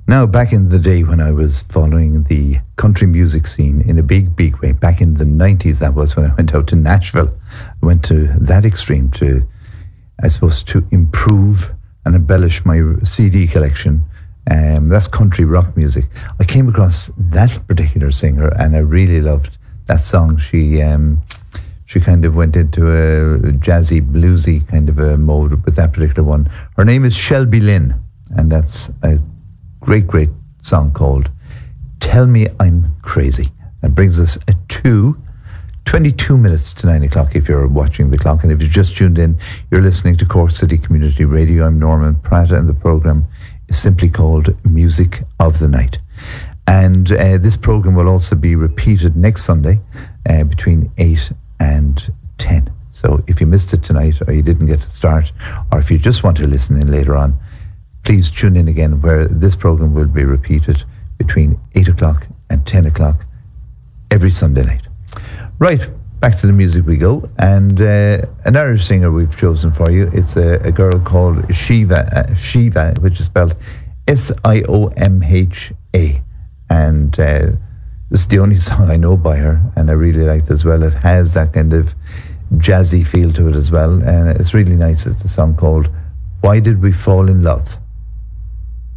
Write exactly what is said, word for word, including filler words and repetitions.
Now, back in the day when I was following the country music scene in a big, big way, back in the nineties, that was when I went out to Nashville. I went to that extreme to, I suppose, to improve and embellish my C D collection. Um, that's country rock music. I came across that particular singer and I really loved that song. She um, she kind of went into a jazzy, bluesy kind of a mode with that particular one. Her name is Shelby Lynn, and that's a great, great song called Tell Me I'm Crazy. That brings us to twenty-two minutes to nine o'clock if you're watching the clock. And if you just tuned in, you're listening to Cork City Community Radio. I'm Norman Pratt, and the programme is simply called Music of the Night. And uh, this programme will also be repeated next Sunday uh, between eight and ten. So if you missed it tonight, or you didn't get to start, or if you just want to listen in later on, please tune in again, where this programme will be repeated between eight o'clock and ten o'clock every Sunday night. Right, back to the music we go. And uh, an Irish singer we've chosen for you. It's a, a girl called Shiva, uh, Shiva, which is spelled S I O M H A. And uh, this is the only song I know by her, and I really like it as well. It has that kind of jazzy feel to it as well, and it's really nice. It's a song called Why Did We Fall in Love?